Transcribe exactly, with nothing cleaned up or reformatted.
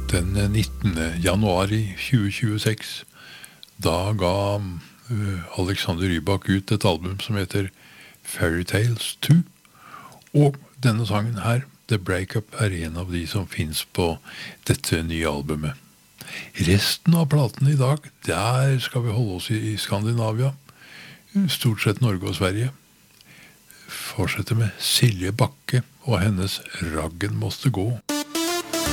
Den nittende januar i tjue tjueseks, da ga uh, Alexander Rybak ut et album som heter Fairytales to, og denne sangen her, The Breakup, er en av de som finnes på dette nye albumet. Resten av platen i dag, der skal vi holde oss i Skandinavia, stort sett Norge og Sverige. Fortsette med Silje Bakke og hennes Raggen måste gå.